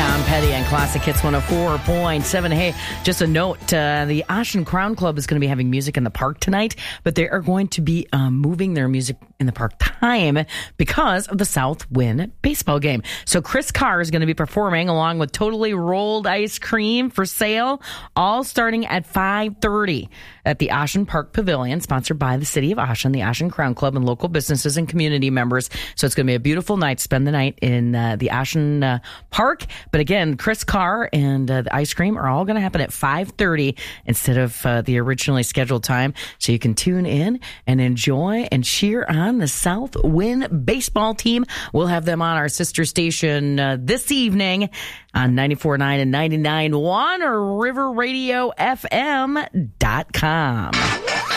Tom Petty on Classic Hits 104.7. Hey, just a note, the Ashen Crown Club is going to be having music in the park tonight, but they are going to be moving their music in the park time because of the South Wind baseball game. So Chris Carr is going to be performing along with Totally Rolled Ice Cream for sale, all starting at 5:30 at the Ashen Park Pavilion, sponsored by the City of Ashen, the Ashen Crown Club, and local businesses and community members. So it's going to be a beautiful night. Spend the night in the Ashen Park. But again, Chris Carr and the ice cream are all going to happen at 5:30 instead of the originally scheduled time. So you can tune in and enjoy and cheer on the South Wind baseball team. We'll have them on our sister station this evening on 94.9 and 99.1 or riverradiofm.com.